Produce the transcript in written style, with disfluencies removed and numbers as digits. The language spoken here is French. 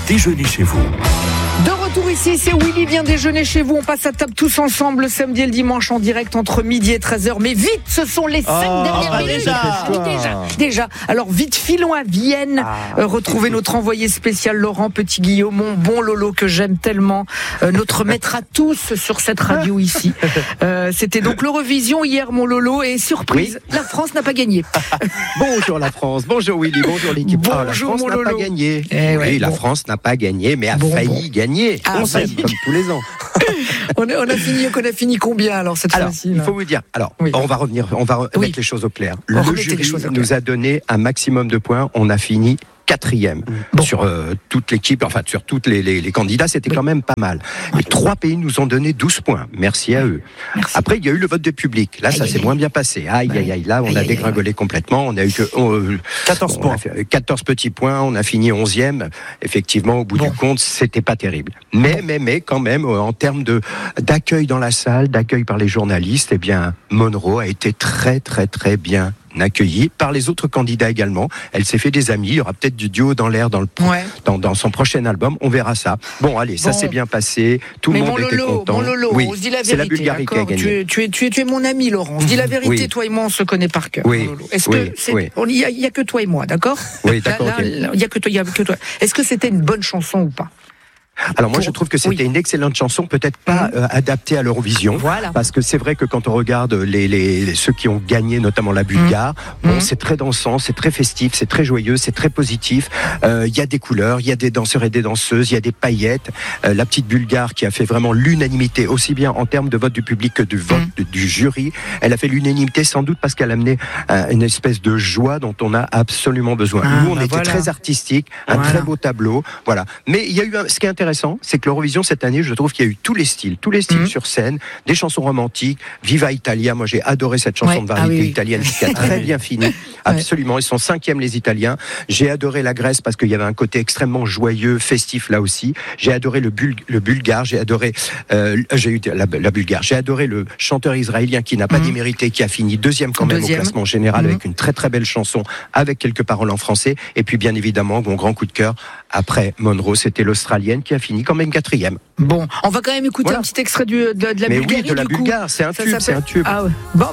déjeuner chez vous. De retour ici, c'est Willy vient déjeuner chez vous. On passe à table tous ensemble le samedi et le dimanche en direct entre midi et 13h. Mais vite, ce sont les 5 dernières minutes. Déjà. Alors vite, filons à Vienne. Retrouvez notre envoyé spécial Laurent Petit-Guillaume, mon bon Lolo que j'aime tellement. Notre maître à tous sur cette radio ici. C'était donc l'Eurovision hier, mon Lolo. Et surprise, la France n'a pas gagné. Bonjour la France, bonjour Willy, bonjour l'équipe. Bonjour, la France mon n'a Lolo. pas gagné. La France n'a pas gagné, mais a failli gagner. On sait, comme tous les ans. On a fini combien alors cette fois-ci? Il faut vous dire. Alors, on va mettre les choses au clair. Le jury nous a donné un maximum de points. On a fini 4e sur toute l'équipe, enfin sur toutes les candidats, c'était quand même pas mal. Les 3 pays nous ont donné 12 points. Merci à eux. Merci. Après, il y a eu le vote du public. Là, ça s'est moins bien passé. Là, on a dégringolé complètement. On a eu que 14 points. 14 petits points. On a fini 11e. Effectivement, au bout du compte, c'était pas terrible. Mais quand même, en termes d'accueil dans la salle, d'accueil par les journalistes, eh bien, Monroe a été très, très, très bien accueillie par les autres candidats également. Elle s'est fait des amis. Il y aura peut-être du duo dans l'air dans son prochain album. On verra ça. Ça s'est bien passé. Tout le monde était content. Mon Lolo, on se dit la vérité. C'est la Bulgarie qui a gagné. Tu es mon ami, Laurent. On se dit la vérité. Toi et moi, on se connaît par cœur. Oui. Lolo. Est-ce que il y a que toi et moi, d'accord? Oui, d'accord. Il y a que toi. Est-ce que c'était une bonne chanson ou pas? Alors moi je trouve que c'était une excellente chanson, peut-être pas adaptée à l'Eurovision, parce que c'est vrai que quand on regarde ceux qui ont gagné, notamment la Bulgare, c'est très dansant, c'est très festif, c'est très joyeux, c'est très positif. Il y a des couleurs, il y a des danseurs et des danseuses, il y a des paillettes. La petite Bulgare qui a fait vraiment l'unanimité, aussi bien en termes de vote du public que du vote du jury, elle a fait l'unanimité sans doute parce qu'elle a amené une espèce de joie dont on a absolument besoin. Nous on était très artistique, un très beau tableau, voilà. Mais il y a eu ce qui est intéressant, c'est que l'Eurovision cette année, je trouve qu'il y a eu tous les styles sur scène, des chansons romantiques, Viva Italia, moi j'ai adoré cette chanson de variété italienne qui a très bien fini, absolument, ils sont 5e les Italiens, j'ai adoré la Grèce parce qu'il y avait un côté extrêmement joyeux, festif là aussi, j'ai adoré le Bulgare, j'ai adoré la Bulgare, j'ai adoré le chanteur israélien qui n'a pas démérité, qui a fini 2e quand même au classement général avec une très très belle chanson, avec quelques paroles en français, et puis bien évidemment, mon grand coup de cœur, après Monroe, c'était l'Australienne qui a fini quand même 4e. Bon, on va quand même écouter un petit extrait de la Bulgarie. Mais oui, de la Bulgare, c'est un tube. Bon.